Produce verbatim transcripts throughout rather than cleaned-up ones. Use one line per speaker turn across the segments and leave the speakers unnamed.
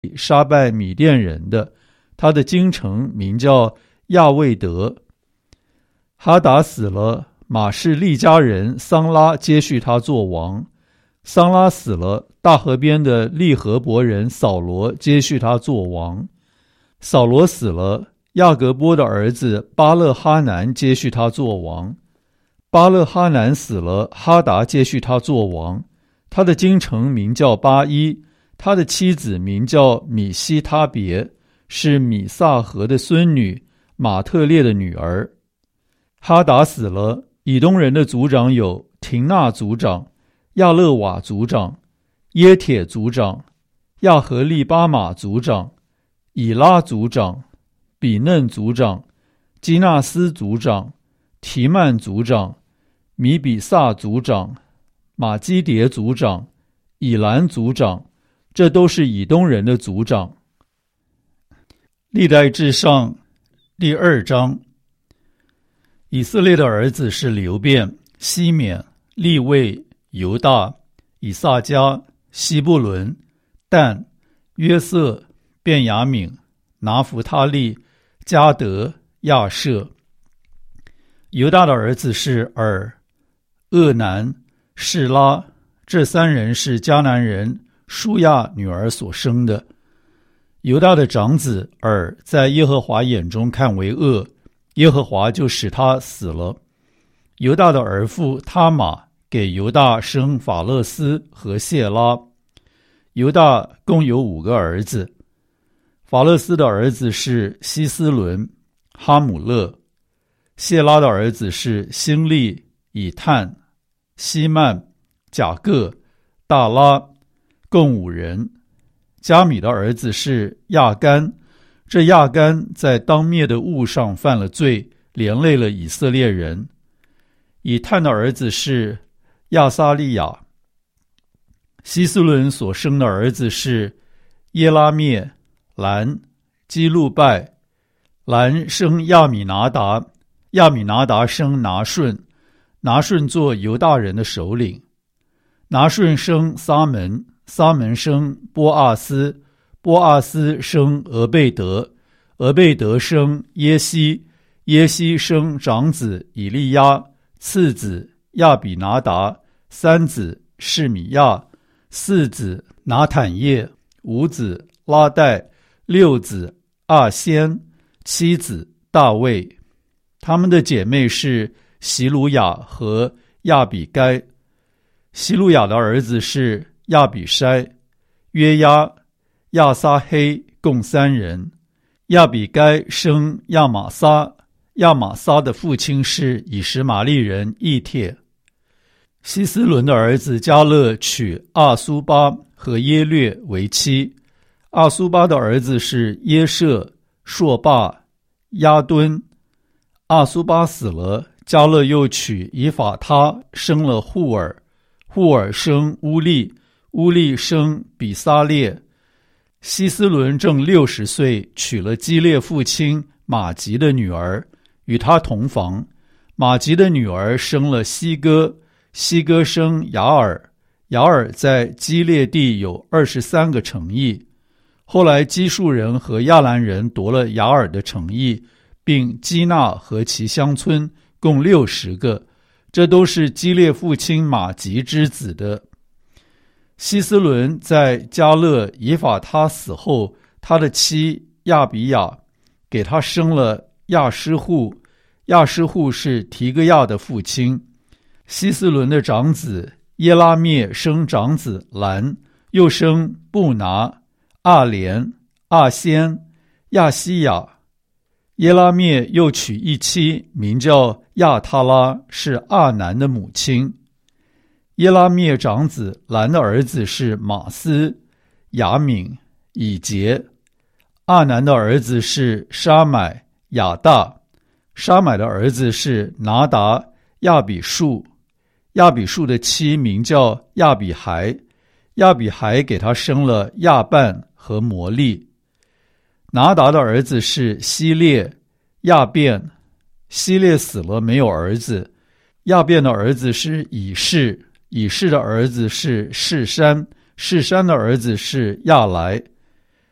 杀败米甸人的，他的京城名叫亚卫德。哈达死了，马士利家人桑拉接续他做王。桑拉死了，大河边的利和伯人扫罗接续他做王。扫罗死了，亚格波的儿子巴勒哈南接续他做王。巴勒哈南死了，哈达接续他做王。他的京城名叫巴伊，他的妻子名叫米西他别，是米萨河的孙女，马特列的女儿。哈达死了，以东人的族长有廷纳族长、亚勒瓦族长、耶铁族长、亚和利巴马族长、以拉族长、比嫩族长、基纳斯族长、提曼族长、米比萨族长、马基迭族长、以兰族长，这都是以东人的族长。历代志上第二章。以色列的儿子是流便、西缅、利未、犹大、以萨迦、西布伦、但、约瑟、便雅悯、拿弗他利、迦得、亚设。犹大的儿子是尔、厄南、示拉，这三人是迦南人舒亚女儿所生的。犹大的长子尔在耶和华眼中看为恶，耶和华就使他死了。犹大的儿妇他玛给犹大生法勒斯和谢拉。犹大共有五个儿子。法勒斯的儿子是希斯伦、哈姆勒。谢拉的儿子是辛利、以探、希曼、甲各、大拉，共五人。加米的儿子是亚干，这亚干在当灭的物上犯了罪，连累了以色列人。以探的儿子是亚撒利亚。希斯伦所生的儿子是耶拉灭、兰、基路拜。兰生亚米拿达，亚米拿达生拿顺，拿顺做犹大人的首领。拿顺生撒门，撒门生波阿斯，波阿斯生俄贝德，俄贝德生耶西，耶西生长子以利亚，次子亚比拿达，三子示米亚，四子拿坦叶，五子拉代，六子阿仙，七子大卫。他们的姐妹是席鲁雅和亚比该。席鲁雅的儿子是亚比筛、约押、亚撒黑，共三人。亚比该生亚玛撒，亚玛撒的父亲是以实玛利人以帖。希斯伦的儿子迦勒娶阿苏巴和耶略为妻。阿苏巴的儿子是耶舍、朔霸、亚敦。阿苏巴死了，迦勒又娶以法他，生了户尔，户尔生乌利，乌利生比撒列。希斯伦正六十岁，娶了基列父亲马吉的女儿，与他同房。马吉的女儿生了西哥，西哥生雅尔，雅尔在基列地有二十三个城邑。后来基述人和亚兰人夺了雅尔的城邑，并基纳和其乡村，共六十个，这都是基列父亲马吉之子的。希斯伦在迦勒以法他死后，他的妻亚比亚给他生了亚施户，亚施户是提格亚的父亲。希斯伦的长子耶拉灭生长子兰，又生布拿、阿莲、阿仙、亚西亚。耶拉灭又娶一妻，名叫亚他拉，是阿南的母亲。耶拉灭长子兰的儿子是马斯、雅敏、以杰。阿南的儿子是沙买、亚大。沙买的儿子是拿达、亚比树。亚比树的妻名叫亚比孩，亚比孩给他生了亚半和摩利。拿达的儿子是希列、亚便。希列死了，没有儿子。亚便的儿子是以士，以士的儿子是士山，士山的儿子是亚来。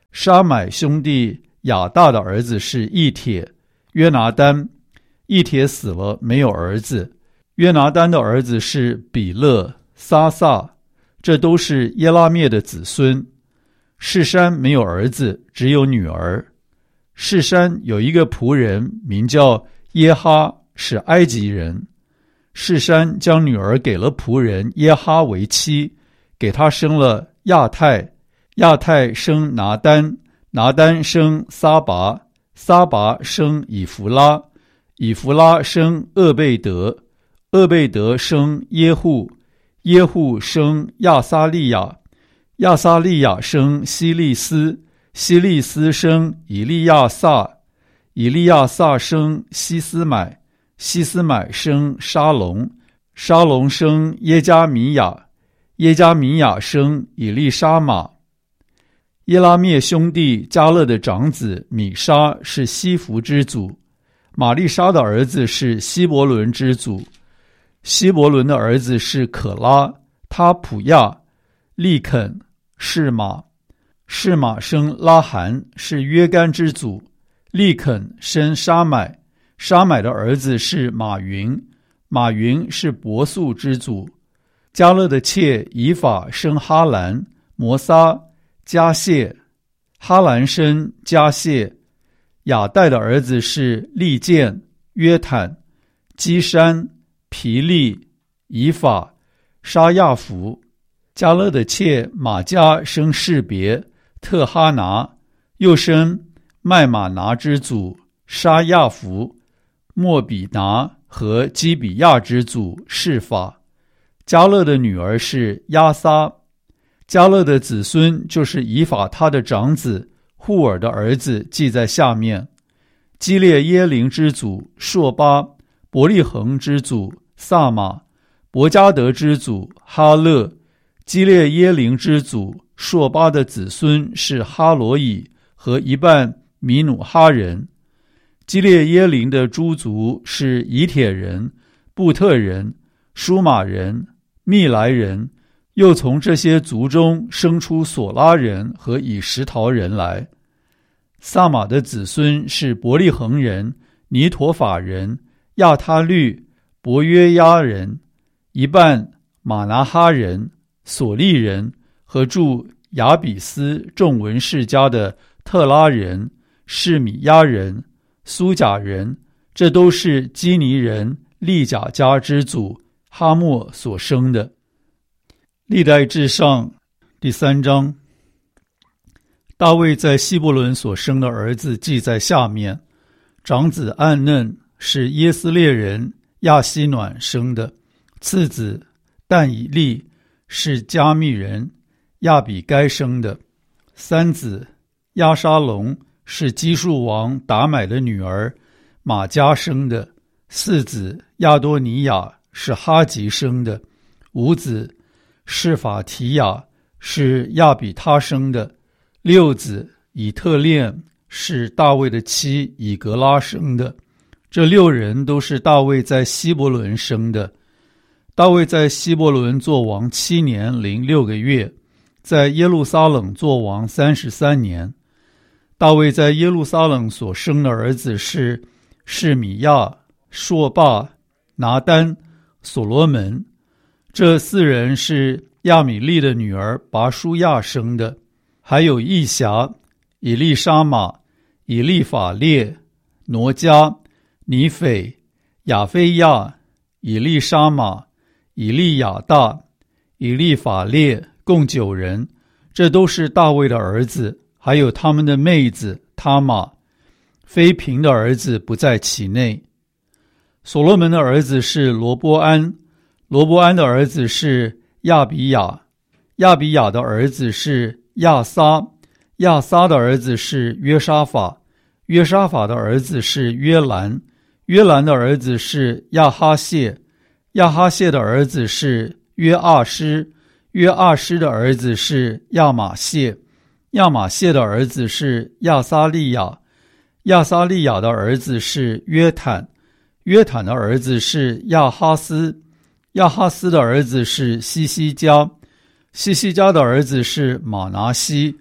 沙买兄弟亚大的儿子是以铁、约拿单。以铁死了，没有儿子。约拿单的儿子是比勒、撒撒，这都是耶拉灭的子孙。示山没有儿子，只有女儿。示山有一个仆人，名叫耶哈，是埃及人。示山将女儿给了仆人耶哈为妻，给他生了亚太。亚太生拿单，拿单生撒拔，撒拔生以弗拉，以弗拉生厄贝德，厄贝德生耶户，耶户生亚撒利亚，亚撒利亚生希利斯，希利斯生以利亚撒，以利亚撒生希斯买，希斯买生沙龙，沙龙生耶加米亚，耶加米亚生以利沙玛。耶拉灭兄弟迦勒的长子米沙是西弗之祖，玛丽莎的儿子是希伯伦之祖，希伯伦的儿子是可拉、他普亚、利肯、示玛，示玛生拉罕是约干之祖，利肯生沙买，沙买的儿子是马云，马云是伯素之祖。迦勒的妾以法生哈兰、摩撒、迦谢，哈兰生迦谢。亚代的儿子是利剑、约坦、基山、皮利、以法、沙亚弗。迦勒的妾玛迦生士别、特哈拿，又生麦玛拿之祖沙亚弗、莫比拿和基比亚之祖示法。迦勒的女儿是亚撒。迦勒的子孙就是以法他的长子户尔的儿子，记在下面。基列耶林之祖朔巴，伯利恒之祖萨玛，伯加德之祖哈勒。基列耶林之祖朔巴的子孙是哈罗以和一半米努哈人。基列耶林的诸族是以铁人、布特人、舒马人、密来人，又从这些族中生出索拉人和以实陶人来。萨玛的子孙是伯利恒人、尼陀法人、亚他律、伯约亚人，一半马拿哈人、索利人和住亚比斯众文士家的特拉人、示米亚人、苏甲人，这都是基尼人利甲家之祖哈莫所生的。历代志上第三章，大卫在希伯伦所生的儿子记在下面。长子暗嫩是耶斯列人亚希暖生的，次子但以利是加密人亚比该生的，三子亚沙龙是基述王达买的女儿玛迦生的，四子亚多尼亚是哈吉生的，五子示法提亚是亚比他生的，六子以特练是大卫的妻以格拉生的。这六人都是大卫在希伯伦生的。大卫在希伯伦作王七年零六个月，在耶路撒冷作王三十三年。大卫在耶路撒冷所生的儿子是示米亚、朔巴、拿单、所罗门。这四人是亚米利的女儿拔舒亚生的，还有义辖、以利沙玛、以利法列、挪迦、尼斐、亚菲亚、以利沙玛、以利亚大、以利法列，共九人。这都是大卫的儿子，还有他们的妹子他玛。非平的儿子不在其内。所罗门的儿子是罗波安，罗波安的儿子是亚比雅，亚比雅的儿子是亚撒，亚撒的儿子是约沙法，约沙法的儿子是约兰，约兰的儿子是亚哈谢，亚哈谢的儿子是约阿施，约阿施的儿子是亚玛谢，亚玛谢的儿子是亚撒利亚，亚撒利亚的儿子是约坦，约坦的儿子是亚哈斯，亚哈斯的儿子是西西家，西西家的儿子是马拿西，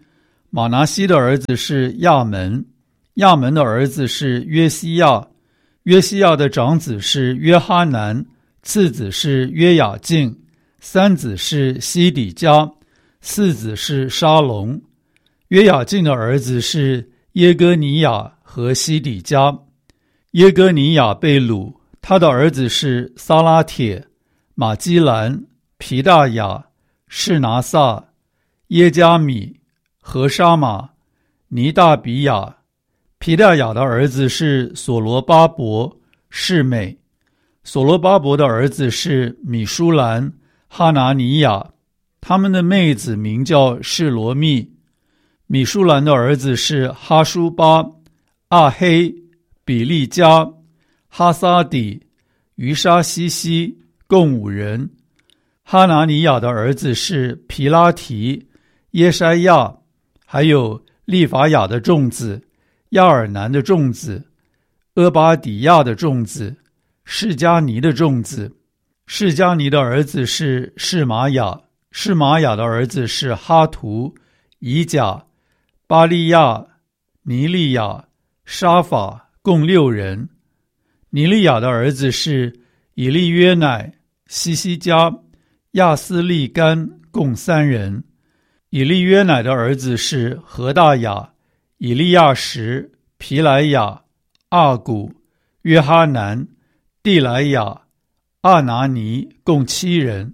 马拿西的儿子是亚门，亚门的儿子是约西亚，约西亚的长子是约哈南，次子是约雅敬，三子是西底家，四子是沙龙。约雅敬的儿子是耶哥尼雅和西底家。耶哥尼雅被掳，他的儿子是撒拉铁、马基兰、皮大雅、士拿撒、耶加米、何沙马、尼大比雅。皮大雅的儿子是所罗巴伯、士美。所罗巴伯的儿子是米舒兰、哈拿尼亚，他们的妹子名叫示罗密。米舒兰的儿子是哈舒巴、阿黑、比利加、哈撒底、于沙西西，共五人。哈拿尼亚的儿子是皮拉提、耶筛亚，还有利法雅的众子、亚尔南的众子、阿巴底亚的众子、示迦尼的众子。示迦尼的儿子是示玛雅，示玛雅的儿子是哈图、以甲、巴利亚、尼利亚、沙法，共六人。尼利亚的儿子是以利约乃、西西加、亚斯利干，共三人。以利约乃的儿子是何大雅、以利亚什、皮莱雅、阿古、约哈南、蒂莱雅、阿拿尼，共七人。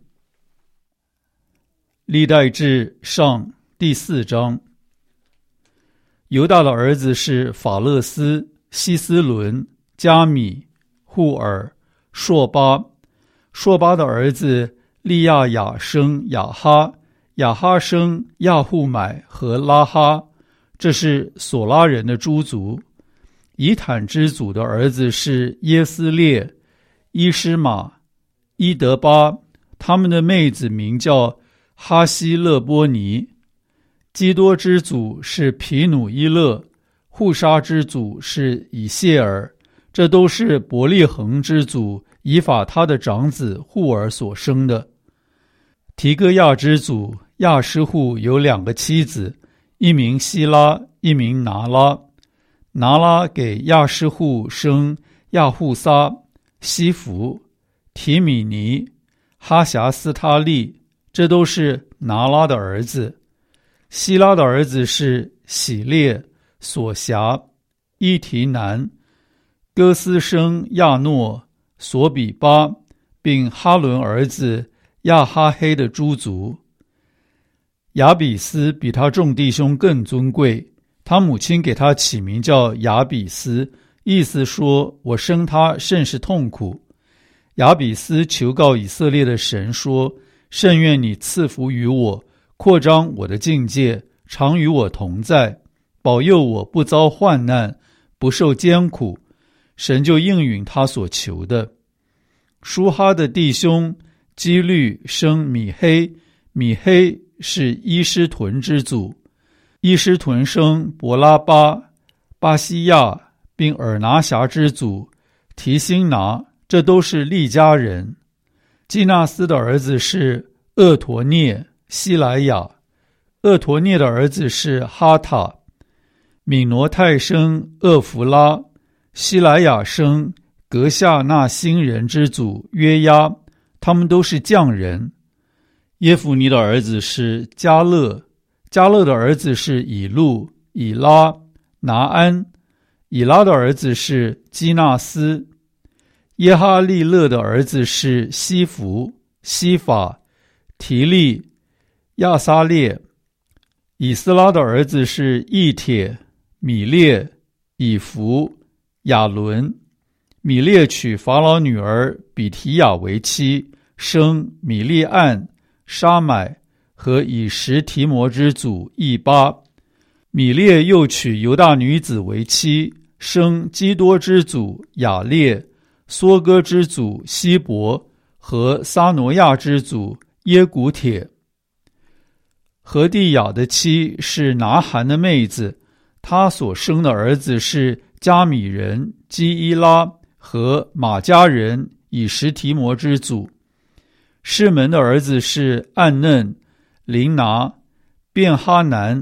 历代志上第四章。犹大的儿子是法勒斯、希斯伦、加米、户尔、朔巴。朔巴的儿子利亚雅生雅哈，雅哈生亚户买和拉哈，这是索拉人的诸族。以坦之祖的儿子是耶斯列、伊施玛、伊德巴，他们的妹子名叫哈希勒波尼。基多之祖是皮努伊勒，户沙之祖是以谢尔，这都是伯利恒之祖以法他的长子户尔所生的。提戈亚之祖亚施户有两个妻子，一名希拉，一名拿拉。拿拉给亚施户生亚户撒、西弗、提米尼、哈辖斯他利，这都是拿拉的儿子。希拉的儿子是喜列、索辖、伊提南、哥斯生亚诺、索比巴，并哈伦儿子亚哈黑的诸族。亚比斯比他众弟兄更尊贵，他母亲给他起名叫亚比斯，意思说我生他甚是痛苦。亚比斯求告以色列的神说，甚愿你赐福于我，扩张我的境界，常与我同在，保佑我不遭患难，不受艰苦。神就应允他所求的。舒哈的弟兄基律生米黑，米黑是伊施屯之祖。伊施屯生伯拉巴、巴西亚，并尔拿辖之祖提辛拿，这都是利家人。基纳斯的儿子是厄陀涅、希莱亚。厄陀涅的儿子是哈塔。米挪泰生厄弗拉，希莱亚生格夏纳新人之祖约押，他们都是匠人。耶孚尼的儿子是加勒，加勒的儿子是以路、以拉、拿安。以拉的儿子是基纳斯。耶哈利勒的儿子是西弗、西法、提利、亚撒列。以斯拉的儿子是义帖、米列、以弗、亚伦。米列娶法老女儿比提亚为妻，生米利暗、沙买和以实提摩之祖以巴。米列又娶犹大女子为妻，生基多之祖雅列、梭哥之祖希伯和撒挪亚之祖耶古帖。何地雅的妻是拿韩的妹子，她所生的儿子是加米人基伊拉和马加人以实提摩之祖。士门的儿子是暗嫩、琳拿、便哈南、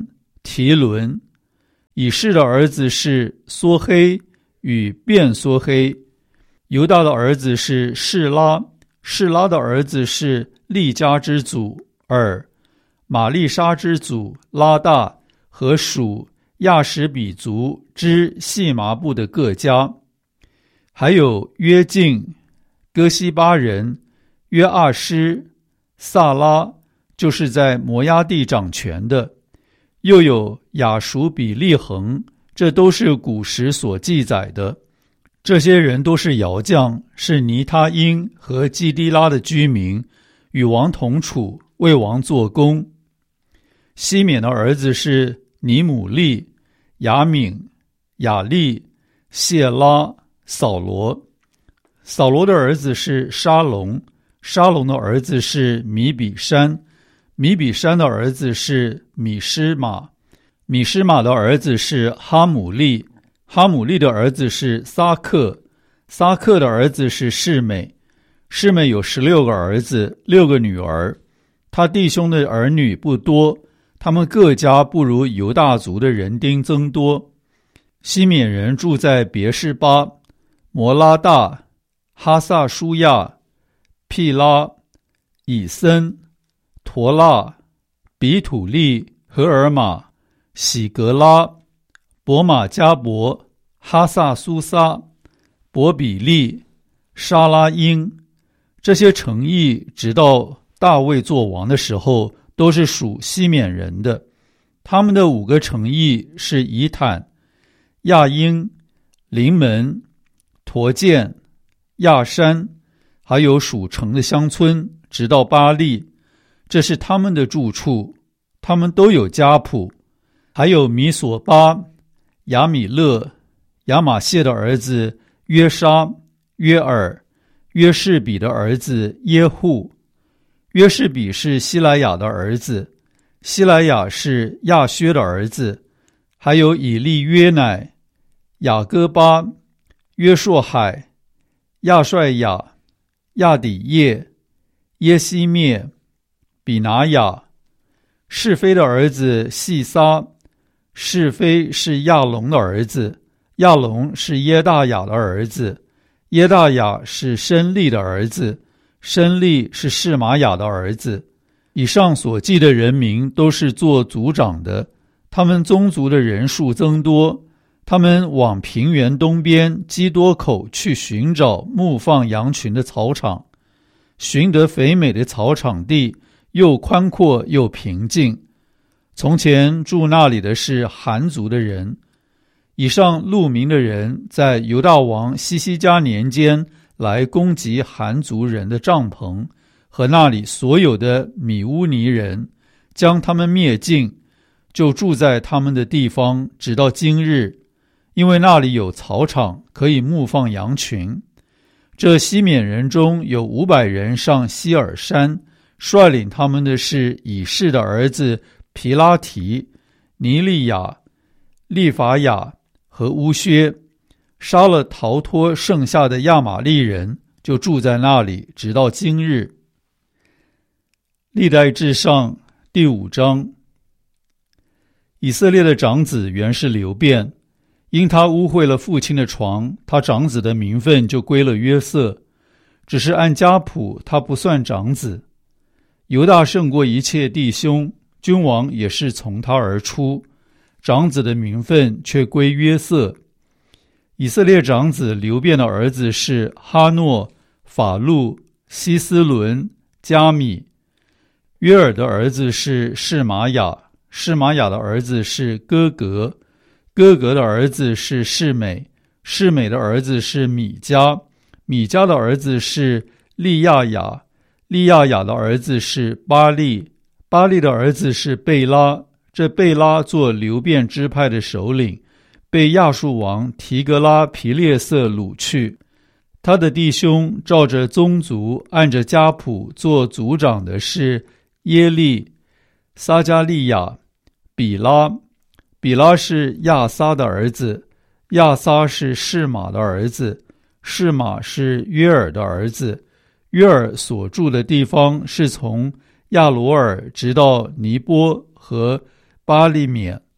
提伦。以示的儿子是梭黑与便梭黑。犹大的儿子是示拉，示拉的儿子是利家之祖尔，玛丽莎之祖拉大和属亚什比族之细麻布的各家。还有约敬、哥西巴人、约阿施、萨拉，就是在摩押地掌权的，又有亚述比利恒，这都是古时所记载的。这些人都是窑匠，是尼他因和基低拉的居民，与王同处，为王做工。西缅的儿子是尼姆利、雅敏、雅利、谢拉、扫罗。扫罗的儿子是沙龙，沙龙的儿子是米比山，米比山的儿子是米施玛，米施玛的儿子是哈姆利，哈姆利的儿子是撒克，撒克的儿子是示美，示美有十六个儿子，六个女儿。他弟兄的儿女不多，他们各家不如犹大族的人丁增多。西缅人住在别是巴、摩拉大、哈萨舒亚、毗拉、以森、陀拉、比土利、荷尔玛、喜格拉、伯马加伯、哈萨苏撒、伯比利、沙拉因。这些城邑直到大卫做王的时候都是属西缅人的。他们的五个城邑是以坦、亚因、临门、陀剑、亚山，还有属城的乡村，直到巴利，这是他们的住处。他们都有家谱。还有米索巴、亚米勒、亚玛谢的儿子约沙、约尔、约士比的儿子耶户。约士比是希莱亚的儿子，希莱亚是亚薛的儿子。还有以利约乃、雅各巴、约硕海、亚帅亚、亚底叶、耶西灭、比拿雅。是非的儿子细撒，是非是亚龙的儿子，亚龙是耶大雅的儿子，耶大雅是申利的儿子，申利是示玛雅的儿子。以上所记的人民都是做族长的，他们宗族的人数增多。他们往平原东边基多口去寻找牧放羊群的草场，寻得肥美的草场地，又宽阔又平静。从前住那里的是韩族的人。以上路名的人在犹大王西西家年间来攻击韩族人的帐篷和那里所有的米乌尼人，将他们灭尽，就住在他们的地方，直到今日，因为那里有草场，可以牧放羊群。这西缅人中有五百人上希尔山，率领他们的是以示的儿子皮拉提、尼利亚、利法亚和乌薛，杀了逃脱剩下的亚玛利人，就住在那里，直到今日。历代志上第五章。以色列的长子原是流便，因他污秽了父亲的床，他长子的名分就归了约瑟，只是按家谱他不算长子。犹大胜过一切弟兄，君王也是从他而出，长子的名分却归约瑟。以色列长子流便的儿子是哈诺、法路、希斯伦、加米。约尔的儿子是示玛雅，示玛雅的儿子是哥格，哥格的儿子是示美，示美的儿子是米迦，米迦的儿子是利亚雅，利亚雅的儿子是巴利，巴利的儿子是贝拉，这贝拉做流便支派的首领，被亚述王提格拉皮列色掳去。他的弟兄照着宗族按着家谱做族长的是耶利、撒加利亚、比拉。比拉是亚撒的儿子，亚撒是示玛的儿子，示玛是约尔的儿子。约尔所住的地方是从亚罗尔直到尼波和巴利缅，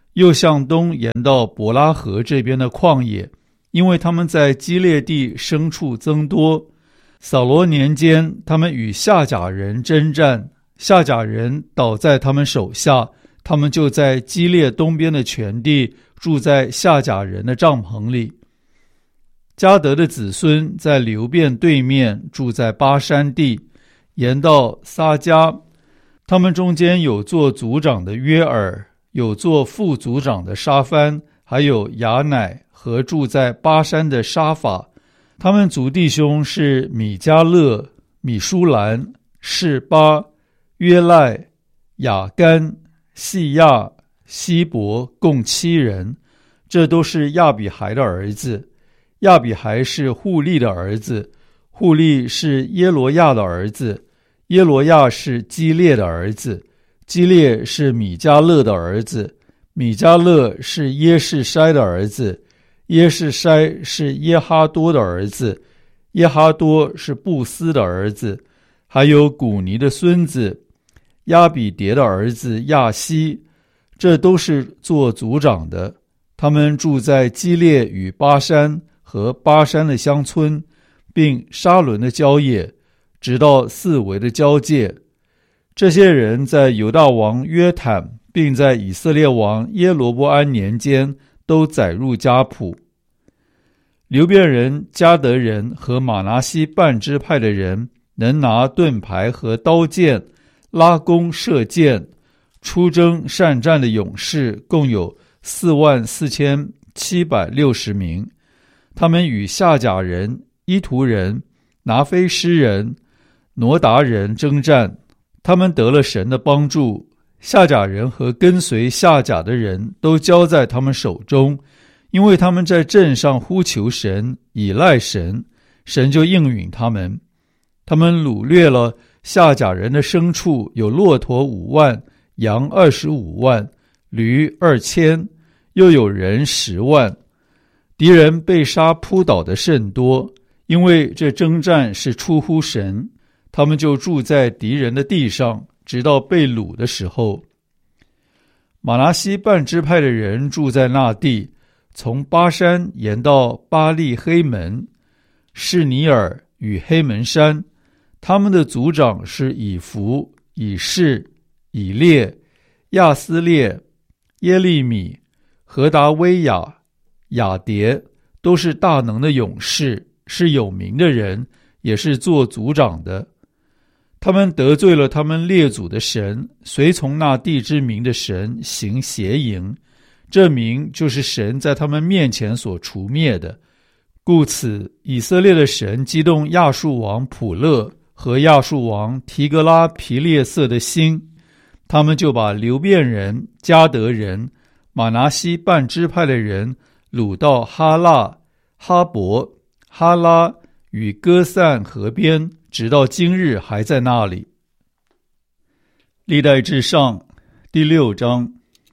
又向东延到伯拉河这边的旷野，因为他们在基列地牲畜增多。扫罗年间，他们与夏甲人征战，夏甲人倒在他们手下，他们就在基列东边的全地住在夏甲人的帐篷里。迦得的子孙在流便对面住在巴山地，延到撒迦。他们中间有做族长的约尔，有做副族长的沙番，还有雅乃和住在巴山的沙法。他们族弟兄是米迦勒、米舒兰、示巴、约赖、雅干、细亚、希伯，共七人。这都是亚比孩的儿子。亚比孩是户利的儿子，户利是耶罗亚的儿子，耶罗亚是基列的儿子，基列是米迦勒的儿子，米迦勒是耶士筛的儿子，耶士筛是耶哈多的儿子，耶哈多是布斯的儿子，还有古尼的孙子亚比迭的儿子亚希，这都是做族长的。他们住在基列与巴山和巴山的乡村，并沙伦的郊野，直到四围的交界。这些人在犹大王约坦，并在以色列王耶罗波安年间都载入家谱。流便人、迦得人和马拿西半支派的人，能拿盾牌和刀剑、拉弓射箭、出征善战的勇士，共有四万四千七百六十名。他们与夏甲人、伊图人、拿非诗人、挪达人征战，他们得了神的帮助。夏甲人和跟随夏甲的人都交在他们手中，因为他们在阵上呼求神，倚赖神，神就应允他们。他们掳掠了夏甲人的牲畜，有骆驼五万，羊二十五万，驴二千，又有人十万。敌人被杀扑倒的甚多，因为这征战是出乎神，他们就住在敌人的地上，直到被掳的时候。马拿西半支派的人住在那地，从巴山延到巴利黑门、士尼尔与黑门山。他们的族长是以弗、以士、以列、亚斯列、耶利米、何达威亚、雅迭，都是大能的勇士，是有名的人，也是做族长的。他们得罪了他们列祖的神，随从那地之名的神行邪淫，这名就是神在他们面前所除灭的。故此，以色列的神激动亚述王普勒和亚述王提格拉皮列色的心，他们就把流便人、迦得人、马拿西半支派的人掳到哈腊、哈伯、哈拉与哥散河边，直到今日还在那里。历代志上第六章。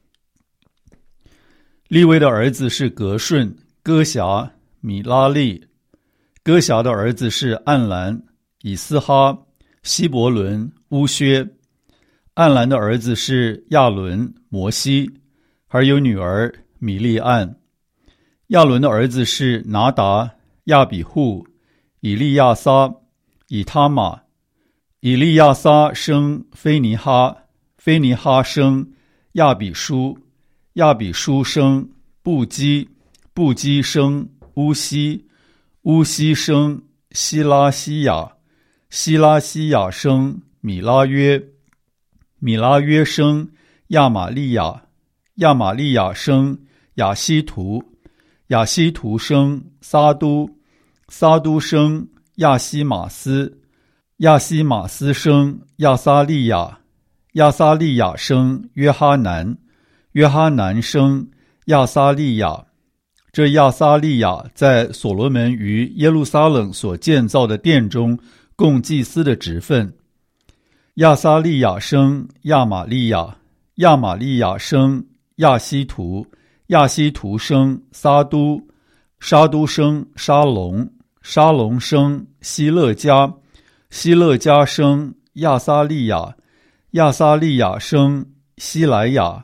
利未的儿子是革顺、哥辖、米拉利。哥辖的儿子是暗兰、以斯哈、希伯伦、乌薛。暗兰的儿子是亚伦、摩西，还有女儿米利暗。亚伦的儿子是拿达、亚比户、以利亚撒、以他玛。以利亚撒生菲尼哈，菲尼哈生亚比书，亚比书生布基，布基生乌西，乌西生希拉西亚，希拉西亚生米拉约，米拉约生亚玛利亚，亚玛利亚生亚希图，亚希图生撒都，撒都生亚西马斯，亚西马斯生亚撒利亚，亚撒利亚生约哈南，约哈南生亚撒利亚。这亚撒利亚在所罗门于耶路撒冷所建造的殿中供祭司的职分。亚撒利亚生亚玛利亚，亚玛利亚生亚希图，亚希图生撒都，沙都生沙龙，沙龙生希勒家，希勒家生亚撒利亚，亚撒利亚生希莱亚，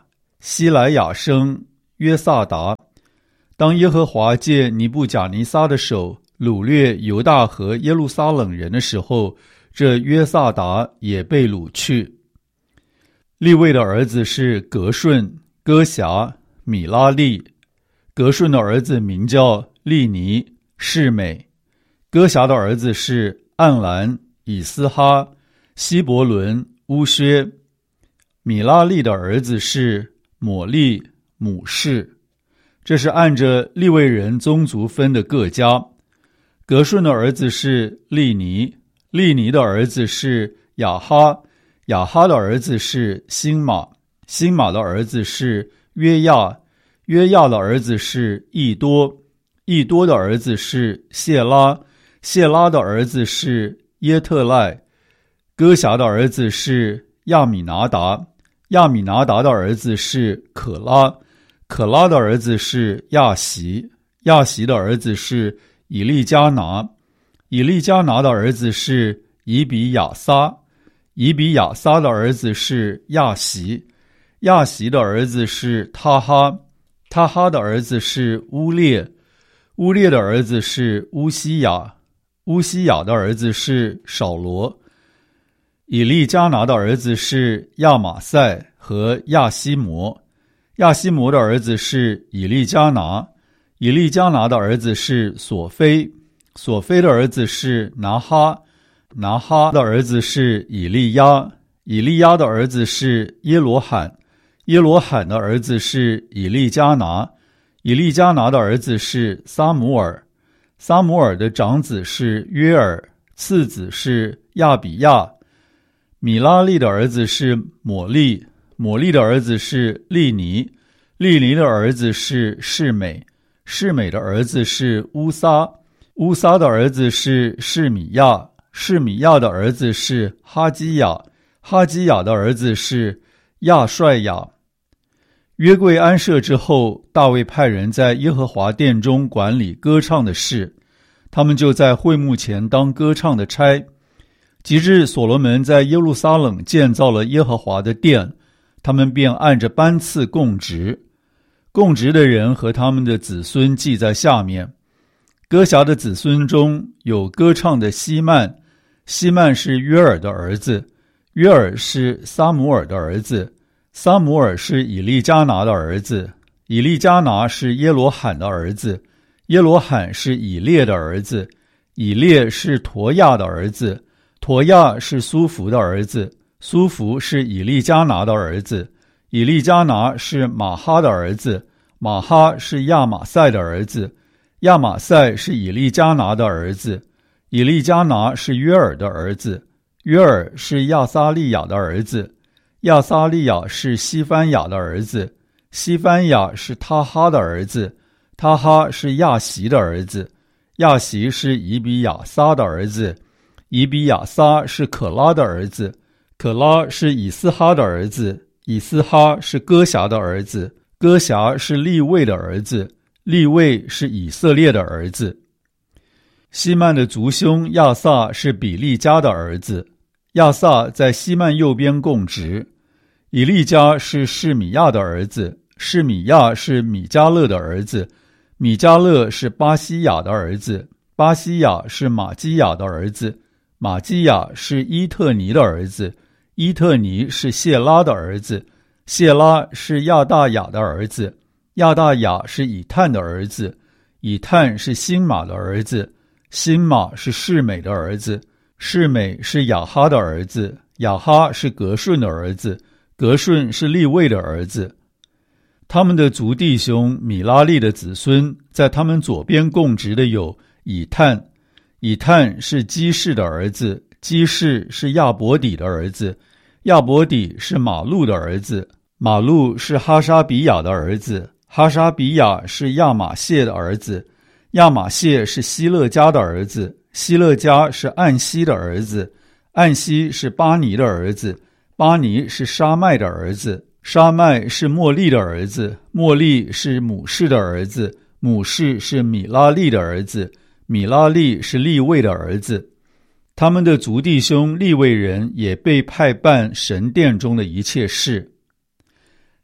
希莱亚生约萨达。当耶和华借尼布甲尼撒的手掳掠犹大和耶路撒冷人的时候，这约萨达也被掳去。利未的儿子是革顺、歌辖、米拉利。革顺的儿子名叫利尼、示美。歌辖的儿子是暗兰、以斯哈、希伯伦、乌薛。米拉利的儿子是抹利、母士。这是按着利未人宗族分的各家。革顺的儿子是利尼，利尼的儿子是亚哈，亚哈的儿子是辛马，辛马的儿子是约亚，约亚的儿子是益多，益多的儿子是谢拉，谢拉的儿子是耶特赖，歌辖的儿子是亚米拿达，亚米拿达的儿子是可拉，可拉的儿子是亚习，亚习的儿子是以利加拿，以利加拿的儿子是以比亚撒，以比亚撒的儿子是亚习，亚习的儿子是他哈，他哈的儿子是乌列，乌列的儿子是乌西雅，乌西雅的儿子是扫罗。以利加拿的儿子是亚玛塞和亚西摩，亚西摩的儿子是以利加拿，以利加拿的儿子是索菲，索菲的儿子是拿哈，拿哈的儿子是以利亚，以利亚的儿子是耶罗罕，耶罗罕的儿子是以利加拿，以利加拿的儿子是撒母耳，撒母耳的长子是约尔，次子是亚比亚。米拉利的儿子是抹利，抹利的儿子是利尼，利尼的儿子是示美，示美的儿子是乌撒，乌撒的儿子是示米亚，示米亚的儿子是哈基雅，哈基雅的儿子是亚帅雅。约柜安设之后，大卫派人在耶和华殿中管理歌唱的事，他们就在会幕前当歌唱的差。及至所罗门在耶路撒冷建造了耶和华的殿，他们便按着班次供职，供职的人和他们的子孙记在下面。歌辖的子孙中有歌唱的希曼，希曼是约尔的儿子，约尔是撒母耳的儿子，撒母耳是以利加拿的儿子，以利加拿是耶罗罕的儿子，耶罗罕是以列的儿子，以列是陀亚的儿子，陀亚是苏弗的儿子，苏弗是以利加拿的儿子，以利加拿是马哈的儿子，马哈是亚玛塞的儿子，亚玛塞是以利加拿的儿子，以利加拿是约尔的儿子，约尔是亚撒利雅的儿子，亚撒利雅是西番雅的儿子，西番雅是他哈的儿子，他哈是亚习的儿子，亚习是以比亚撒的儿子，以比亚撒是可拉的儿子，可拉是以斯哈的儿子，以斯哈是歌辖的儿子，歌辖是利未的儿子，利未是以色列的儿子。希曼的族兄亚萨是比利家的儿子，亚萨在希曼右边供职。以利家是示米亚的儿子，示米亚是米迦勒的儿子，米迦勒是巴西亚的儿子，巴西亚是马基亚的儿子，马基亚是伊特尼的儿子，伊特尼是谢拉的儿子，谢拉是亚大雅的儿子，亚大雅是以探的儿子，以探是辛马的儿子，辛马是示美的儿子，示美是亚哈的儿子，亚哈是革顺的儿子，革顺是利未的儿子。他们的族弟兄米拉利的子孙，在他们左边供职的有以探，以探是基士的儿子，基士是亚伯底的儿子，亚伯底是马路的儿子，马路是哈沙比亚的儿子，哈沙比亚是亚玛谢的儿子，亚玛谢是希勒家的儿子，希勒家是暗西的儿子，暗西是巴尼的儿子，巴尼是沙麦的儿子，沙麦是莫利的儿子，莫利是母士的儿子，母士是米拉利的儿子，米拉利是利未的儿子。他们的族弟兄利未人也被派办神殿中的一切事。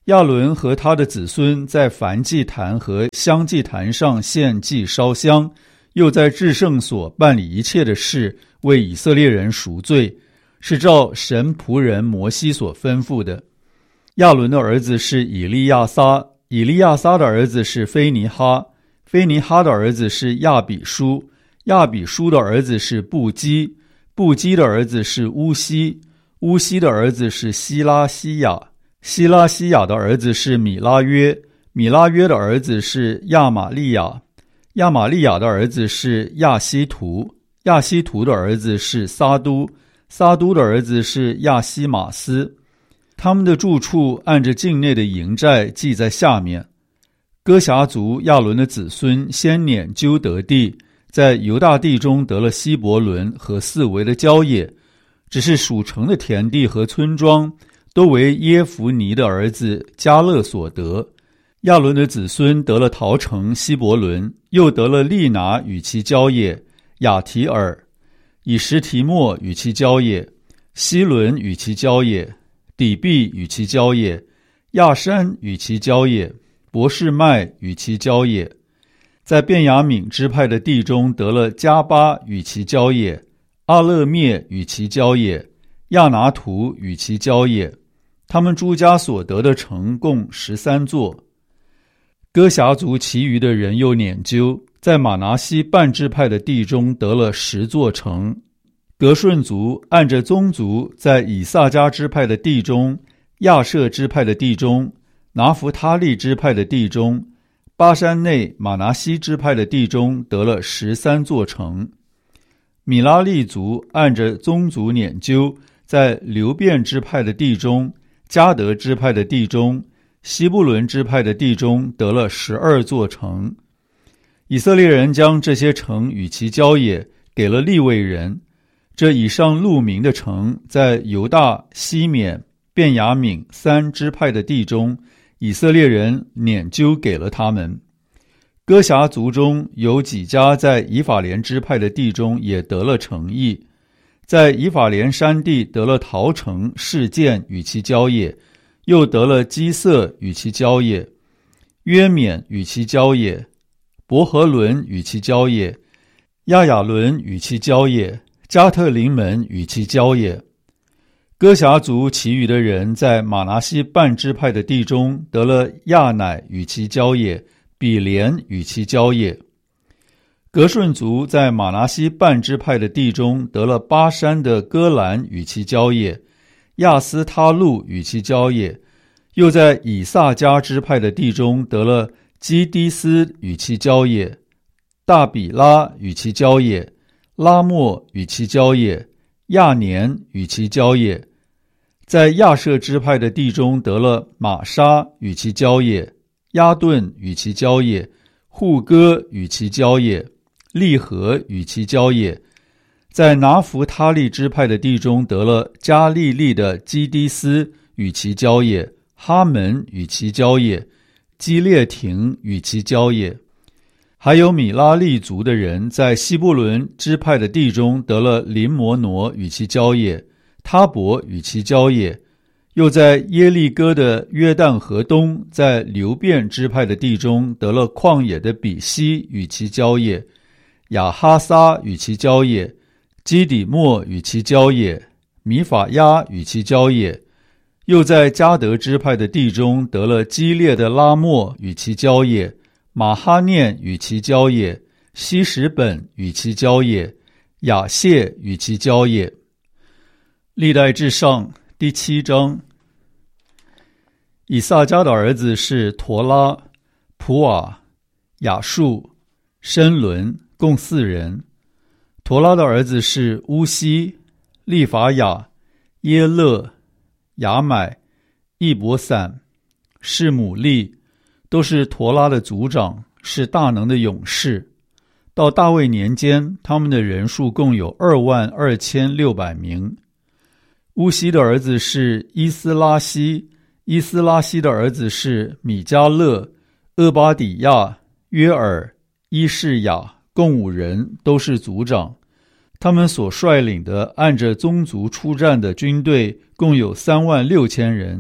亚伦和他的子孙在燔祭坛和香祭坛上献祭烧香，又在至圣所办理一切的事，为以色列人赎罪，是照神仆人摩西所吩咐的。亚伦的儿子是以利亚撒，以利亚撒的儿子是菲尼哈，菲尼哈的儿子是亚比书，亚比书的儿子是布基，布基的儿子是乌西，乌西的儿子是希拉西亚，希拉西亚的儿子是米拉约，米拉约的儿子是亚玛利亚，亚玛利亚的儿子是亚希图，亚希图的儿子是撒都，撒都的儿子是亚西马斯。他们的住处按着境内的营寨记在下面。哥辖族亚伦的子孙先撵究得地，在犹大地中得了希伯伦和四围的郊野，只是属城的田地和村庄都为耶孚尼的儿子迦勒所得。亚伦的子孙得了陶城希伯伦，又得了利拿与其郊野，亚提尔，以实提莫与其郊野，希伦与其郊野，底壁与其郊野，亚山与其郊野，伯示麦与其郊野。在便雅悯支派的地中得了加巴与其郊野，阿勒灭与其郊野，亚拿图与其郊野。他们诸家所得的城共十三座。哥辖族其余的人又撵究，在马拿西半支派的地中得了十座城。革顺族按着宗族，在以萨迦支派的地中、亚设支派的地中、拿弗他利支派的地中、巴山内马拿西支派的地中得了十三座城。米拉利族按着宗族撵究，在流便支派的地中、迦得支派的地中、西布伦支派的地中得了十二座城。以色列人将这些城与其郊野给了利未人。这以上录名的城，在犹大、西缅、便雅悯三支派的地中，以色列人撵究给了他们。哥辖族中有几家在以法莲支派的地中也得了城邑，在以法莲山地得了陶城示剑与其郊野，又得了基色与其郊野，约缅与其郊野，伯和伦与其郊野，亚雅伦与其郊野，加特林门与其郊野。哥辖族其余的人在马拿西半支派的地中得了亚乃与其郊野，比连与其郊野。革顺族在马拿西半支派的地中得了巴山的戈兰与其郊野，亚斯他路与其郊野，又在以萨迦支派的地中得了基低斯与其郊野，大比拉与其郊野，拉莫与其郊野，亚年与其郊野。在亚设支派的地中得了玛莎与其郊野，亚顿与其郊野，户哥与其郊野，利和与其郊野。在拿弗他利支派的地中得了加利利的基低斯与其郊野，哈门与其郊野，基列亭与其郊野。还有米拉利族的人在西布伦支派的地中得了林摩挪与其郊野，他伯与其郊野，又在耶利哥的约旦河东，在流便支派的地中得了旷野的比西与其郊野，亚哈撒与其郊野，基底莫与其郊野，米法亚与其郊野，又在迦得支派的地中得了基列的拉莫与其郊野，马哈念与其郊野，希实本与其郊野，亚谢与其郊野。历代志上第七章。以萨迦的儿子是陀拉、普瓦、亚述、申伦，共四人。陀拉的儿子是乌西、利法雅、耶勒、雅买、易伯散、示姆利，都是陀拉的族长，是大能的勇士。到大卫年间，他们的人数共有二万二千六百名。乌西的儿子是伊斯拉希，伊斯拉希的儿子是米迦勒、厄巴底亚、约尔、伊士雅，共五人，都是族长。他们所率领的按着宗族出战的军队共有三万六千人，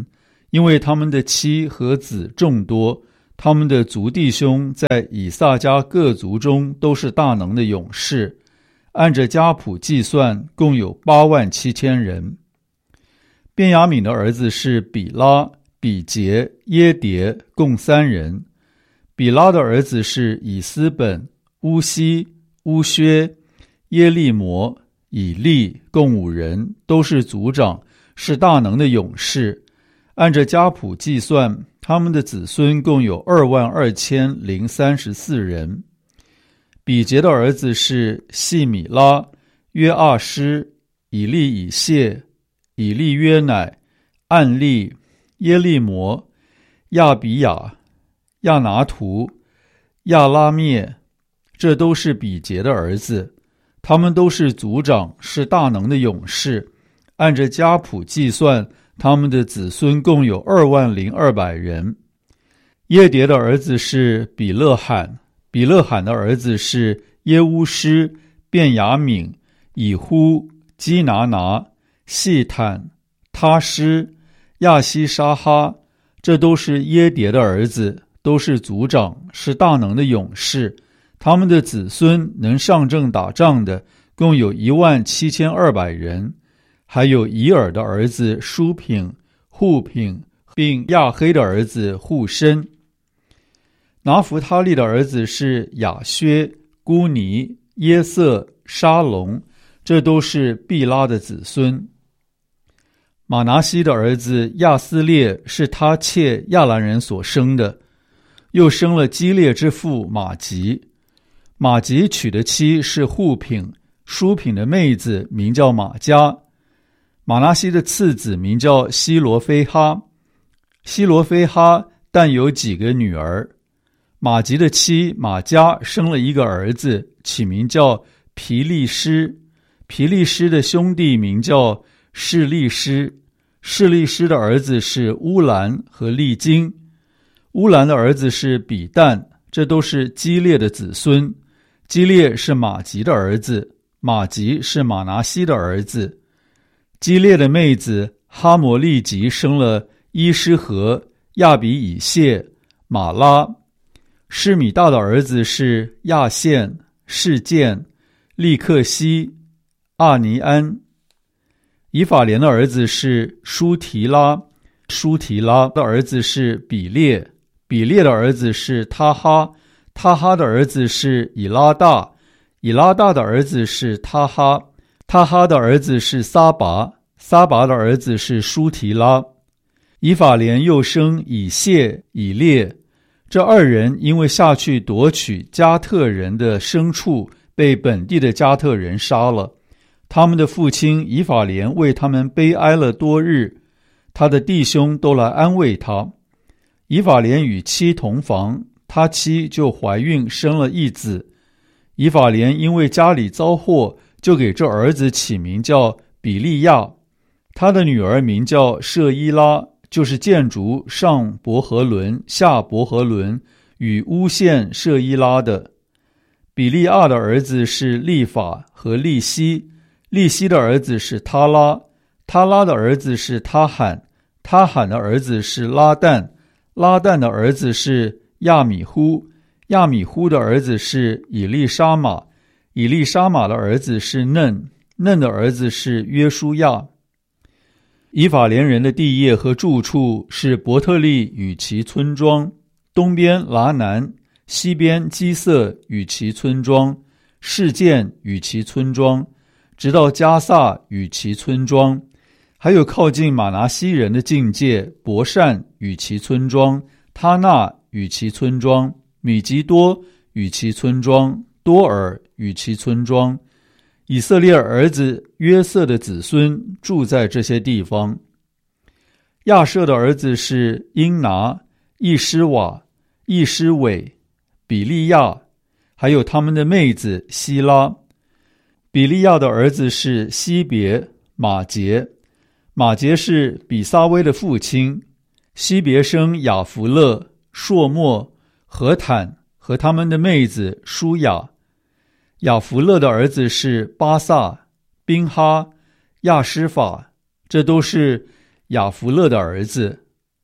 因为他们的妻和子众多，他们的族弟兄在以撒家各族中都是大能的勇士，按着家谱计算，共有八万七千人。便雅悯的儿子是比拉、比杰、耶迭，共三人。比拉的儿子是以斯本、乌西、乌薛、耶利摩、以利，共五人，都是族长，是大能的勇士。按着家谱计算，他们的子孙共有二万二千零三十四人。比杰的儿子是细米拉、约阿施、以利以谢、以利约乃、暗利、耶利摩、亚比雅、亚拿图、亚拉灭，这都是比杰的儿子。他们都是族长，是大能的勇士。按着家谱计算，他们的子孙共有二万零二百人。耶迭的儿子是比勒罕，比勒罕的儿子是耶乌施、便雅悯、以呼、基拿拿、细坦、他施、亚西沙哈，这都是耶迭的儿子，都是族长，是大能的勇士。他们的子孙能上阵打仗的，共有一万七千二百人。还有以尔的儿子舒品、户品，并亚黑的儿子户申。拿弗他利的儿子是亚薛、孤尼、耶瑟、沙龙，这都是毕拉的子孙。马拿西的儿子亚斯列是他妾亚兰人所生的，又生了基列之父马吉。马吉娶的妻是户品，舒品的妹子名叫马加。马拿西的次子名叫希罗非哈，希罗非哈但有几个女儿。马吉的妻马加生了一个儿子，起名叫皮利施。皮利施的兄弟名叫示利施，示利施的儿子是乌兰和利金。乌兰的儿子是比旦，这都是基列的子孙。基列是马吉的儿子，马吉是马拿西的儿子。基列的妹子哈摩利吉生了伊施和、亚比以谢、马拉。施米大的儿子是亚线、示剑、利克西、阿尼安。以法莲的儿子是舒提拉，舒提拉的儿子是比列，比列的儿子是他哈，他哈的儿子是以拉大，以拉大的儿子是他哈，他哈的儿子是撒拔，撒拔的儿子是舒提拉。以法莲又生以谢、以列，这二人因为下去夺取加特人的牲畜，被本地的加特人杀了。他们的父亲以法莲为他们悲哀了多日，他的弟兄都来安慰他。以法莲与妻同房，他妻就怀孕生了一子。以法莲因为家里遭祸，就给这儿子起名叫比利亚。他的女儿名叫舍伊拉，就是建筑上伯和伦、下伯和伦与乌县舍伊拉的。比利亚的儿子是利法和利希，利希的儿子是他拉，他拉的儿子是他罕，他罕的儿子是拉旦，拉旦的儿子是亚米忽，亚米忽的儿子是以利沙玛，以利沙玛的儿子是嫩，嫩的儿子是约书亚。以法莲人的地业和住处是伯特利与其村庄，东边拉南，西边基色与其村庄，示剑与其村庄，直到加萨与其村庄，还有靠近马拿西人的境界伯善与其村庄，他纳与其村庄，米吉多与其村庄，多尔与其村庄。以色列儿子约瑟的子孙住在这些地方。亚舍的儿子是因拿、易施瓦、易施伟、比利亚，还有他们的妹子希拉。比利亚的儿子是西别、马杰，马杰是比撒威的父亲。西别生雅弗勒、朔莫、何坦和他们的妹子舒雅。雅弗勒的儿子是巴萨、宾哈、亚施法，这都是雅弗勒的儿子。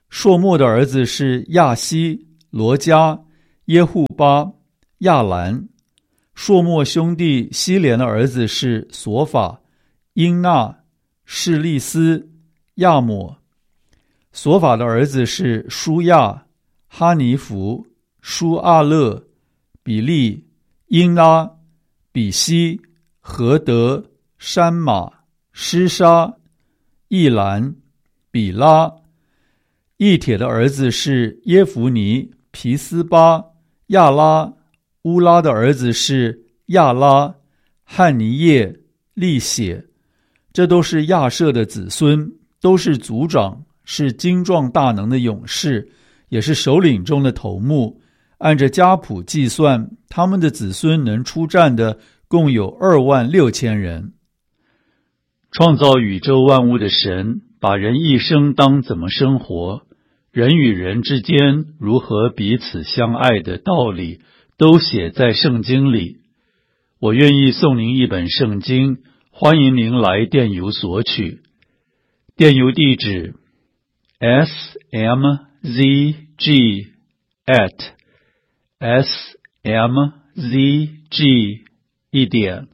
朔末的儿子是亚希、罗加、耶户巴、亚兰。朔末兄弟希连的儿子是索法、英纳、示利斯、亚抹。索法的儿子是舒亚、哈尼弗、舒阿勒、比利、英拉、比西、何德、山马、施沙、易兰、比拉。易帖的儿子是耶弗尼、皮斯巴、亚拉。乌拉的儿子是亚拉、汉尼叶、利血。这都是亚舍的子孙，都是族长，是精壮大能的勇士，也是首领中的头目。按着家谱计算，他们的子孙能出战的共有二万六千人。创造宇宙万物的神，把人一生当怎么生活，人与人之间如何彼此相爱的道理，都写在圣经里。我愿意送您一本圣经，欢迎您来电邮索取。电邮地址 s m z g at s m z g 一点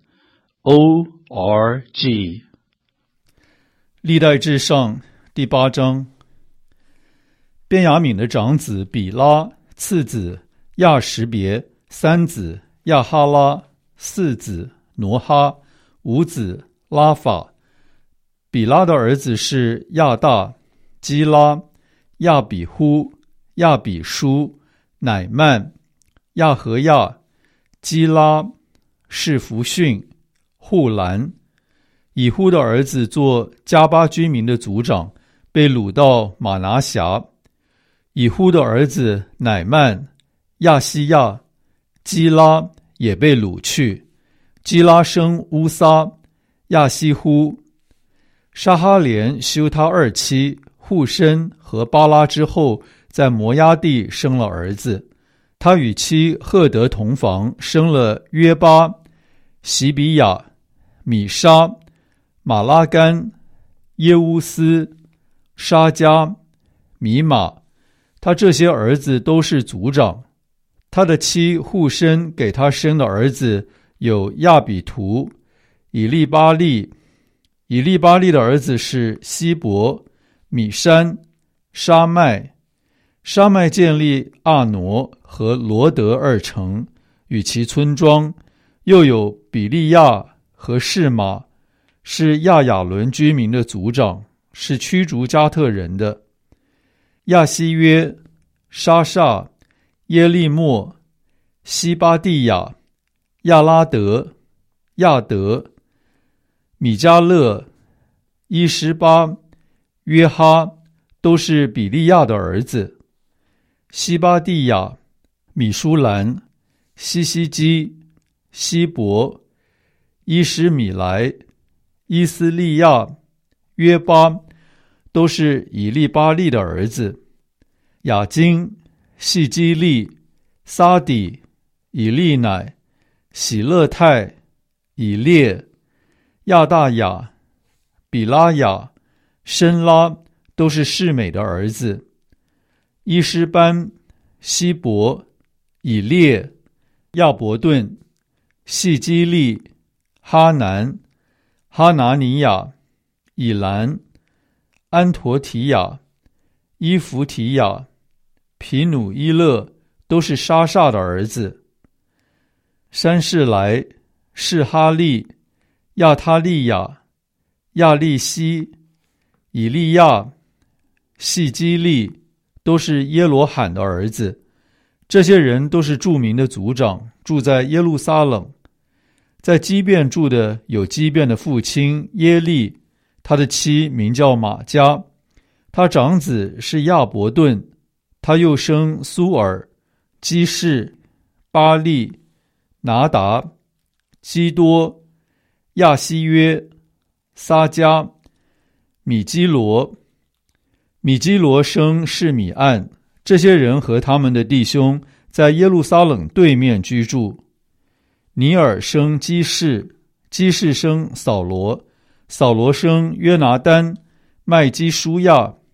o r g。 历代志上第八章。便雅悯的长子比拉，次子亚什别，三子亚哈拉，四子挪哈，五子拉法。比拉的儿子是亚大、基拉、亚比呼、亚比书、乃曼、亚和亚、基拉、士弗逊、户兰。以呼的儿子做加巴居民的族长，被掳到马拿辖。以呼的儿子乃曼、亚西亚、基拉也被掳去。基拉生乌撒、亚西呼。沙哈连休他二妻户申和巴拉之后，在摩押地生了儿子。他与妻赫德同房，生了约巴、席比亚、米沙、马拉干、耶乌斯、沙加、米玛。他这些儿子都是族长。他的妻户申给他生的儿子有亚比图、以利巴利。以利巴利的儿子是希伯、米山、沙麦。沙麦建立阿挪和罗德二城与其村庄，又有比利亚和示马，是亚雅伦居民的族长，是驱逐加特人的。亚西约、沙煞、耶利莫、西巴蒂亚、亚拉德、亚德、米迦勒、伊什巴、约哈，都是比利亚的儿子。西巴蒂亚、米舒兰、西西基、希伯、伊什米莱、伊斯利亚、约巴，都是以利巴利的儿子。雅金、细基利、撒底、以利乃、喜勒泰、以列、亚大雅、比拉雅、申拉，都是示美的儿子。伊施班、希伯、以列、亚伯顿、细基利、哈南、哈拿尼亚、以兰、安陀提亚、伊弗提亚、皮努伊勒，都是沙煞的儿子。山士来、士哈利、亚他利亚、亚利西、以利亚、细基利，都是耶罗罕的儿子。这些人都是著名的族长，住在耶路撒冷。在基遍住的有基遍的父亲耶利，他的妻名叫玛加，他长子是亚伯顿，他又生苏尔、基士、巴利、拿达、基多、亚西约、撒加、米基罗。米基罗生示米暗，这些人和他们的弟兄在耶路撒冷对面居住。尼尔生基士，基士生扫罗，扫罗生约拿丹、麦基舒亚、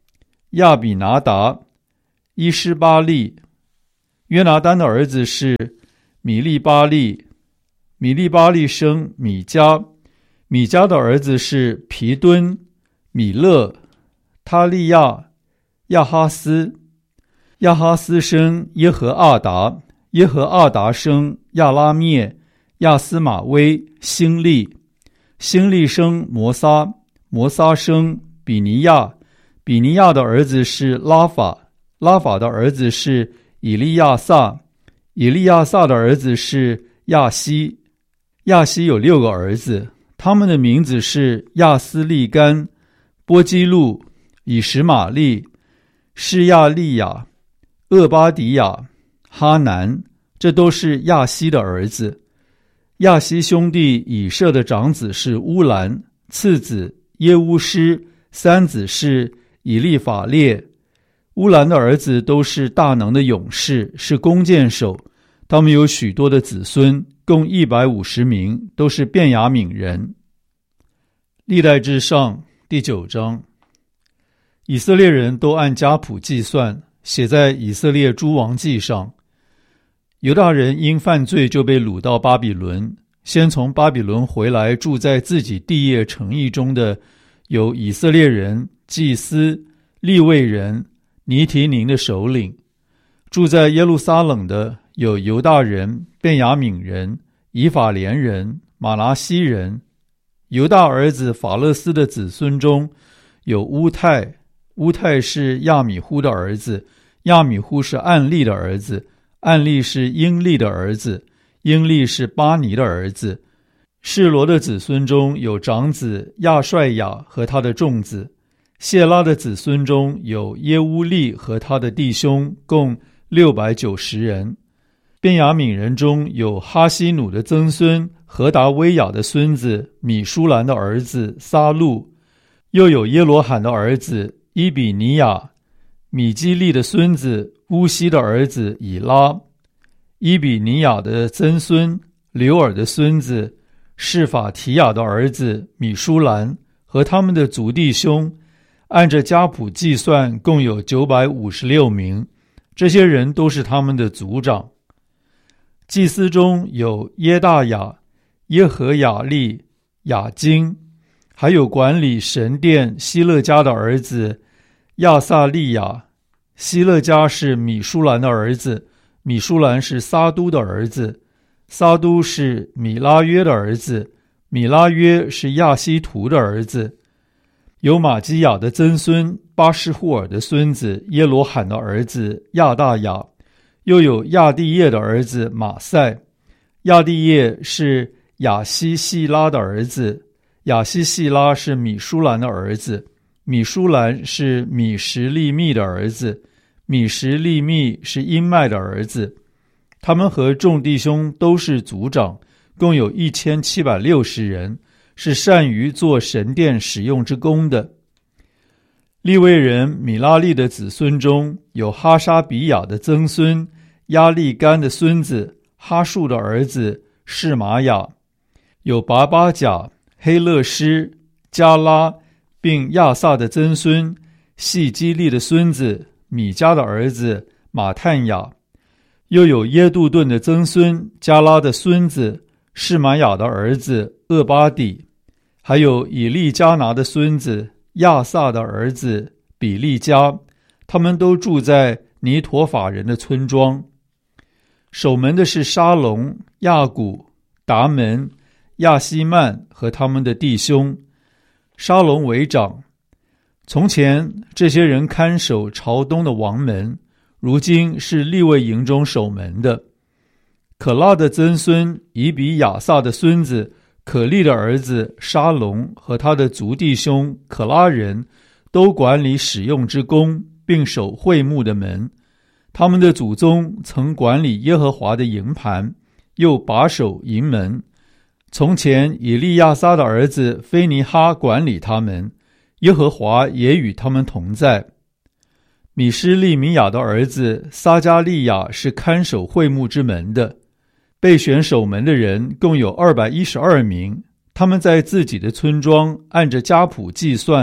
亚比拿达、伊施巴利。约拿单的儿子是米利巴利，米利巴利生米迦，米迦的儿子是皮敦、米勒、他利亚、亚哈斯。亚哈斯生耶和阿达，耶和阿达生亚拉灭、亚斯玛威、辛利。辛利生摩撒，摩撒生比尼亚，比尼亚的儿子是拉法，拉法的儿子是以利亚撒，以利亚撒的儿子是亚西。亚西有六个儿子，他们的名字是亚斯利干、波基路、以实玛利、示亚利亚、厄巴迪亚、哈南，这都是亚西的儿子。亚西兄弟以舍的长子是乌兰，次子耶乌施，三子是以利法列。乌兰的儿子都是大能的勇士，是弓箭手，他们有许多的子孙，共一百五十名，都是便雅悯人。历代志上第九章，以色列人都按家谱计算，写在以色列诸王记上。犹大人因犯罪就被掳到巴比伦，先从巴比伦回来住在自己地业城邑中的有以色列人、祭司、利未人、尼提宁的首领。住在耶路撒冷的有犹大人、便雅悯人、以法莲人、马拿西人。犹大儿子法勒斯的子孙中有乌泰，乌泰是亚米忽的儿子，亚米忽是暗利的儿子，暗利是英利的儿子，英利是巴尼的儿子。示罗的子孙中有长子亚帅雅和他的众子。谢拉的子孙中有耶乌利和他的弟兄，共六百九十人。便雅悯人中有哈西努的曾孙何达威雅的孙子米舒兰的儿子撒路，又有耶罗罕的儿子伊比尼亚，米基利的孙子乌西的儿子以拉，伊比尼亚的曾孙刘尔的孙子示法提亚的儿子米舒兰和他们的族弟兄，按着家谱计算共有九百五十六名，这些人都是他们的族长。祭司中有耶大雅、耶和雅利、雅金，还有管理神殿希勒家的儿子亚萨利亚。希勒家是米舒兰的儿子，米舒兰是撒都的儿子，撒都是米拉约的儿子，米拉约是亚西图的儿子。有玛基亚的曾孙巴士户尔的孙子耶罗罕的儿子亚大雅，又有亚地业的儿子马赛。亚地业是亚西细拉的儿子，亚西细拉是米舒兰的儿子，米舒兰是米什利密的儿子，米什利密是音麦的儿子。他们和众弟兄都是族长，共有一千七百六十人，是善于做神殿使用之功的。利未人米拉利的子孙中有哈沙比亚的曾孙亚利干的孙子哈树的儿子示玛雅，有拔巴甲、黑勒施、加拉并亚萨的曾孙细基利的孙子米迦的儿子马探雅，又有耶杜顿的曾孙加拉的孙子示玛雅的儿子厄巴底，还有以利加拿的孙子亚萨的儿子比利加，他们都住在尼陀法人的村庄。守门的是沙龙、亚古、达门、亚西曼和他们的弟兄。沙龙为长。从前这些人看守朝东的王门，如今是利未营中守门的。可拉的曾孙以比亚撒的孙子可利的儿子沙龙和他的族弟兄可拉人都管理使用之功，并守会幕的门。他们的祖宗曾管理耶和华的营盘，又把守营门。从前以利亚撒的儿子菲尼哈管理他们，耶和华也与他们同在。米施利米亚的儿子撒加利亚是看守会幕之门的。被选守门的人共有二百一十二名，他们在自己的村庄按着家谱计算，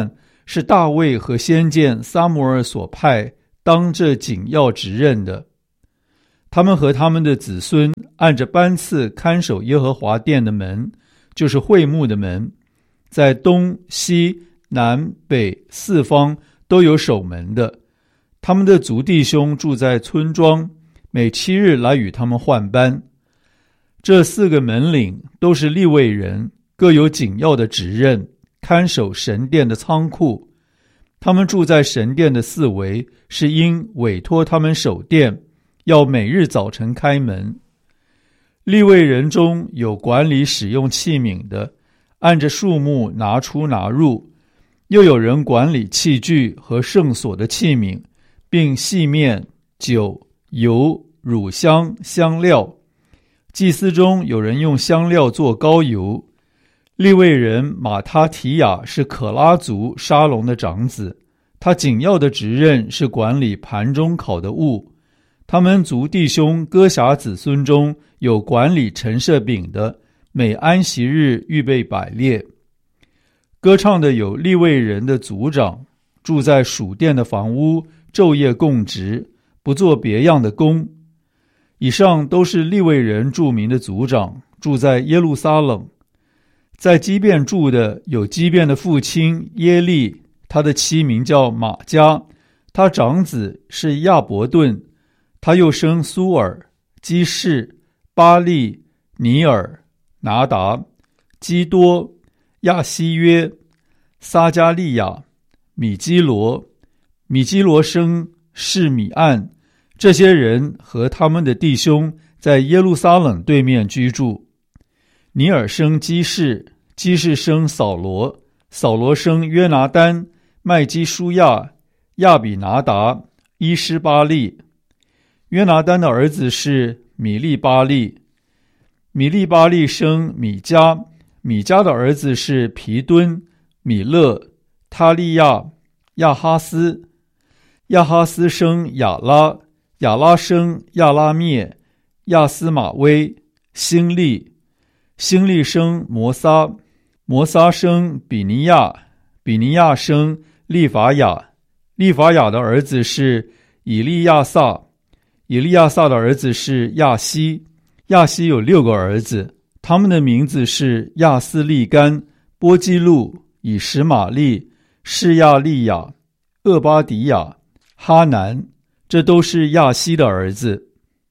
是大卫和先见撒母耳所派当这紧要职任的。他们和他们的子孙按着班次看守耶和华殿的门，就是会幕的门，在东西南北四方都有守门的。他们的族弟兄住在村庄，每七日来与他们换班。这四个门领都是利未人，各有紧要的职任，看守神殿的仓库。他们住在神殿的四围，是因委托他们守殿，要每日早晨开门。利未人中有管理使用器皿的，按着数目拿出拿入，又有人管理器具和圣所的器皿，并细面、酒、油、乳香、香料。祭司中有人用香料做膏油。利未人马他提亚是可拉族沙龙的长子，他紧要的职任是管理盘中烤的物。他们族弟兄哥辖子孙中有管理陈设饼的，每安息日预备摆列。歌唱的有利未人的族长，住在属殿的房屋，昼夜供职，不做别样的工。以上都是利未人著名的族长，住在耶路撒冷。在基遍住的有基遍的父亲耶利，他的妻名叫玛加，他长子是亚伯顿，他又生苏尔、基士、巴利、尼尔、拿达、基多、亚西约、撒加利亚、米基罗。米基罗生示米暗。这些人和他们的弟兄在耶路撒冷对面居住。尼尔生基士，基士生扫罗，扫罗生约拿单、麦基舒亚、亚比拿达、伊施巴利。约拿单的儿子是米利巴利，米利巴利生米迦，米迦的儿子是皮敦、米勒、他利亚、亚哈斯。亚哈斯生亚拉，亚拉生亚拉灭、亚斯马威、辛利。辛利生摩撒，摩撒生比尼亚，比尼亚生利法雅。利法雅的儿子是以利亚撒，以利亚撒的儿子是亚西。亚西有六个儿子，他们的名字是亚斯利干、波基路、以实玛利、示亚利亚、厄巴迪亚、哈南，这都是亚西的儿子。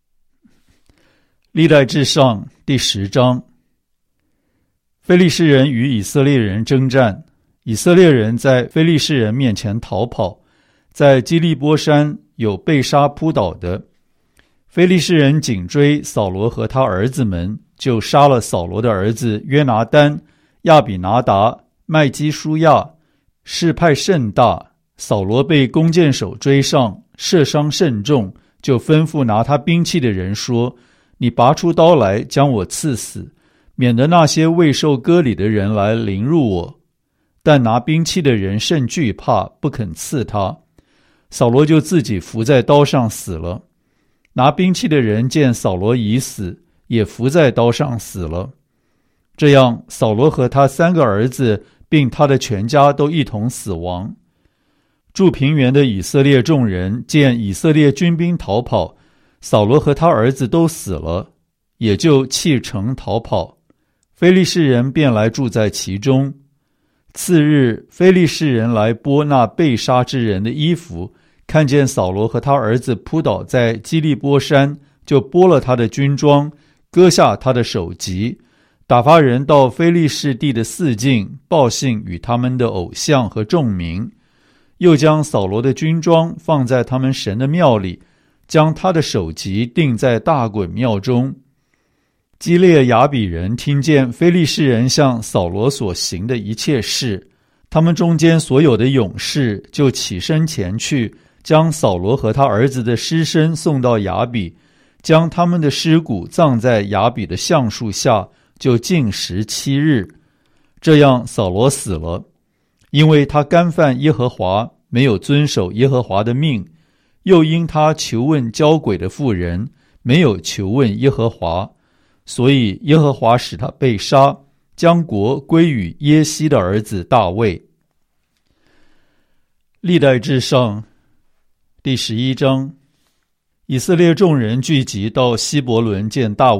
历代志上第十章。非利士人与以色列人征战，以色列人在非利士人面前逃跑，在基利波山有被杀扑倒的。非利士人紧追扫罗和他儿子们，就杀了扫罗的儿子约拿单、亚比拿达、麦基舒亚，事派甚大。扫罗被弓箭手追上，射伤甚重，就吩咐拿他兵器的人说：你拔出刀来，将我刺死，免得那些未受割礼的人来凌辱我。但拿兵器的人甚惧怕，不肯刺他。扫罗就自己伏在刀上死了。拿兵器的人见扫罗已死，也伏在刀上死了。这样，扫罗和他三个儿子并他的全家都一同死亡。住平原的以色列众人见以色列军兵逃跑，扫罗和他儿子都死了，也就弃城逃跑。非利士人便来住在其中。次日，非利士人来剥那被杀之人的衣服，看见扫罗和他儿子扑倒在基利波山，就剥了他的军装，割下他的首级，打发人到非利士地的四境报信与他们的偶像和众民，又将扫罗的军装放在他们神的庙里，将他的首级钉在大衮庙中。基列雅比人听见非利士人向扫罗所行的一切事，他们中间所有的勇士就起身前去，将扫罗和他儿子的尸身送到雅比，将他们的尸骨葬在雅比的橡树下，就禁食七日。这样扫罗死了，因为他干犯耶和华，没有遵守耶和华的命，又因他求问交鬼的妇人，没有求问耶和华，所以耶和华使他被杀，将国归与耶西的儿子大卫。 历代志上第十一章，以色列众人聚集到希伯伦见大